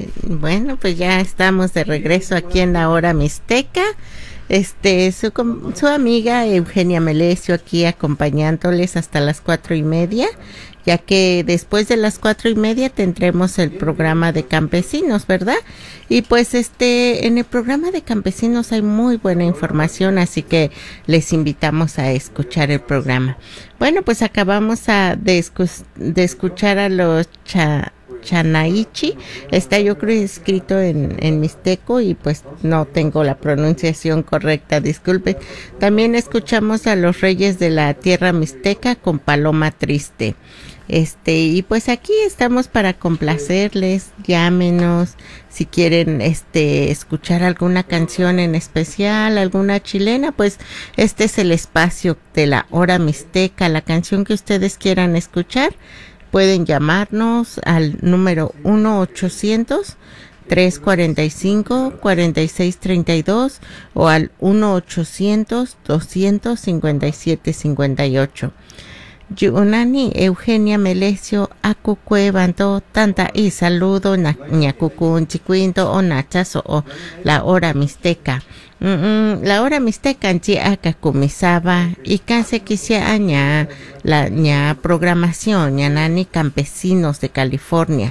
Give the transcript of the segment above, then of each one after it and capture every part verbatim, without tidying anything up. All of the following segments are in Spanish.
Eh, bueno, pues ya estamos de regreso aquí en la hora mixteca. Este, su, su amiga Eugenia Melesio aquí acompañándoles hasta las cuatro y media, ya que después de las cuatro y media tendremos el programa de campesinos, ¿verdad? Y pues este, en el programa de campesinos hay muy buena información, así que les invitamos a escuchar el programa. Bueno, pues acabamos a, de, escu- de escuchar a los cha Chanaichi, está yo creo escrito en, en mixteco y pues no tengo la pronunciación correcta, disculpe. También escuchamos a los Reyes de la Tierra Mixteca con Paloma Triste. Este, y pues aquí estamos para complacerles, llámenos si quieren este escuchar alguna canción en especial, alguna chilena, pues este es el espacio de la hora mixteca, la canción que ustedes quieran escuchar. Pueden llamarnos al número uno ochocientos, tres cuarenta y cinco, cuarenta y seis treinta y dos o al uno ochocientos, doscientos cincuenta y siete cincuenta y ocho. Yunani Eugenia Melesio Acucuevanto tanta y saludo ñacucun chicuinto o nachazo o la hora mixteca. Mm, la hora mixteca en acá comisaba y casi quisiera aña la ña programación ña nani campesinos de California.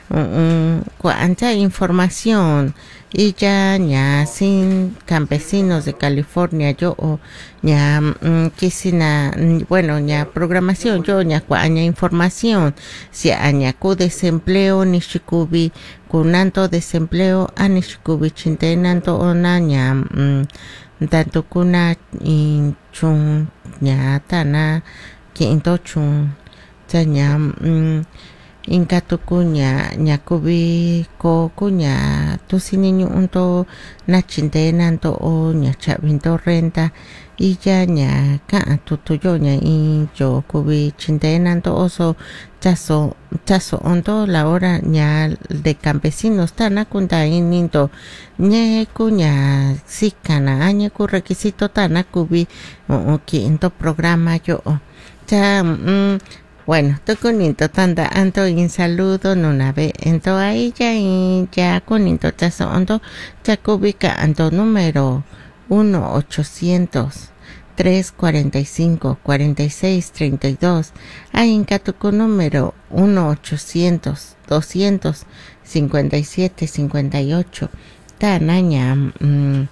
Cuánta información y ya ña sin campesinos de California yo o ña mm, quisina bueno ña programación yo ña cuaña información si aña cu desempleo ni shikubi kunanto desempleo ani shikubi chintenanto ona ña mm, tanto kuna inchun ña tana quinto chun ña mm, Inka tuku ña ñakubi ko kuña tusini ñu'unto nachintenanto o ña cha'vinto renta y ya ña ka'a tutuyo ña in yo kubi chintenanto oso chaso chaso onto la hora ña de campesinos tana kunta ininto ñe kuña sikana añe ku requisito tana kubi o quinto programa yo cha mm, bueno, tokuninto tanda anto in saludo nunabe ento a ella y ya kuninto tazo ondo chakubika anto número uno ochocientos, tres cuarenta y cinco, cuarenta y seis treinta y dos a incatuco número uno ochocientos, doscientos cincuenta y siete cincuenta y ocho tana ña mm,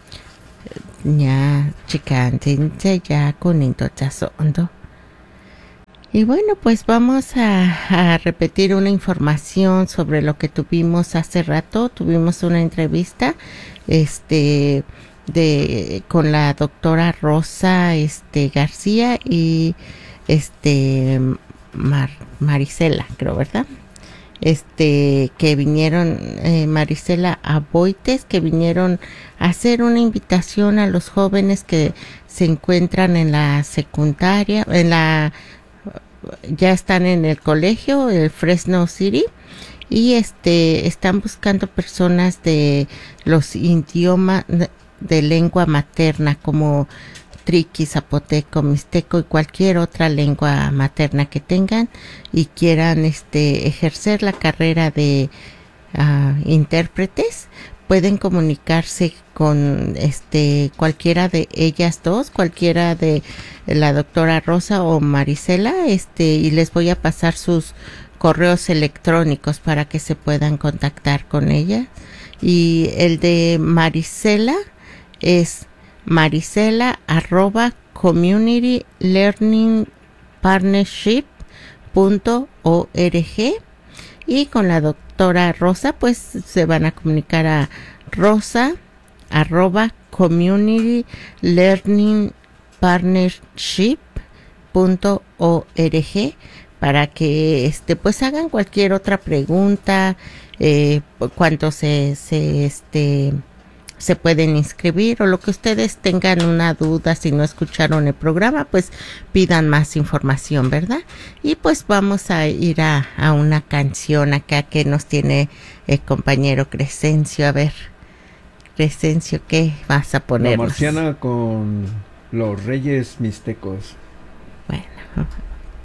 ña chicantinche ya kuninto tazo ondo. Y bueno, pues vamos a, a repetir una información sobre lo que tuvimos hace rato. Tuvimos una entrevista este de con la doctora Rosa este García y este Mar, Marisela, creo, ¿verdad? Este que vinieron eh, Marisela Aboites, que vinieron a hacer una invitación a los jóvenes que se encuentran en la secundaria, en la ya están en el colegio, el Fresno City, y este están buscando personas de los idiomas de, de lengua materna como triqui, zapoteco, mixteco y cualquier otra lengua materna que tengan y quieran este ejercer la carrera de uh, intérpretes. Pueden comunicarse con este cualquiera de ellas dos, cualquiera de la doctora Rosa o Marisela, este y les voy a pasar sus correos electrónicos para que se puedan contactar con ella. Y el de Marisela es marisela arroba community learning partnership punto org. Y con la doctora Rosa, pues se van a comunicar a rosa arroba community learning partnership punto org para que este pues hagan cualquier otra pregunta, eh, cuánto se, se este se pueden inscribir o lo que ustedes tengan una duda si no escucharon el programa, pues pidan más información, ¿verdad? Y pues vamos a ir a, a una canción acá que nos tiene el compañero Crescencio. A ver, Crescencio, ¿qué vas a poner? La Marciana con los Reyes Mixtecos. Bueno.